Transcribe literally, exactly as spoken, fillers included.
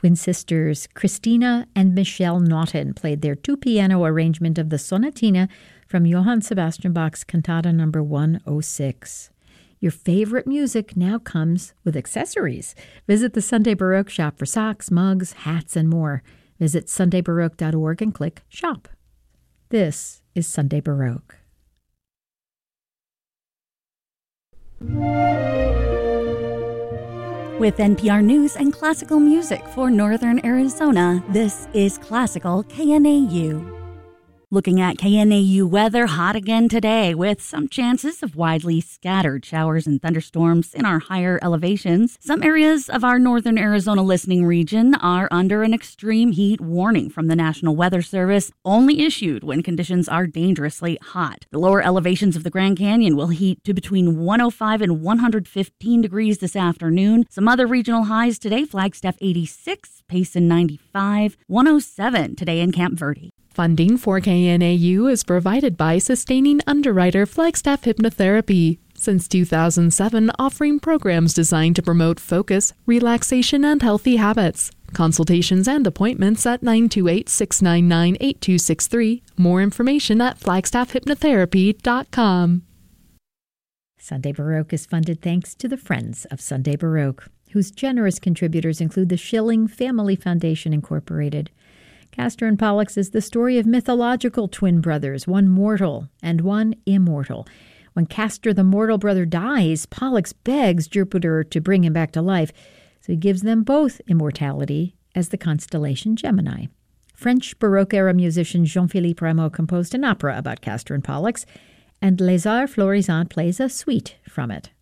Twin sisters Christina and Michelle Naughton played their two-piano arrangement of the Sonatina from Johann Sebastian Bach's Cantata number one oh six. Your favorite music now comes with accessories. Visit the Sunday Baroque shop for socks, mugs, hats, and more. Visit sunday baroque dot org and click Shop. This is Sunday Baroque. With N P R News and classical music for Northern Arizona, this is Classical K N A U. Looking at K N A U weather, hot again today with some chances of widely scattered showers and thunderstorms in our higher elevations. Some areas of our northern Arizona listening region are under an extreme heat warning from the National Weather Service, only issued when conditions are dangerously hot. The lower elevations of the Grand Canyon will heat to between one oh five and one hundred fifteen degrees this afternoon. Some other regional highs today: Flagstaff eighty-six, Payson ninety-five, one oh seven today in Camp Verde. Funding for K N A U is provided by sustaining underwriter Flagstaff Hypnotherapy. Since two thousand seven, offering programs designed to promote focus, relaxation, and healthy habits. Consultations and appointments at nine two eight, six nine nine, eight two six three. More information at flagstaff hypnotherapy dot com. Sunday Baroque is funded thanks to the Friends of Sunday Baroque, whose generous contributors include the Schilling Family Foundation, Incorporated. Castor and Pollux is the story of mythological twin brothers, one mortal and one immortal. When Castor, the mortal brother, dies, Pollux begs Jupiter to bring him back to life, so he gives them both immortality as the constellation Gemini. French Baroque-era musician Jean-Philippe Rameau composed an opera about Castor and Pollux, and Les Arts Florissants plays a suite from it.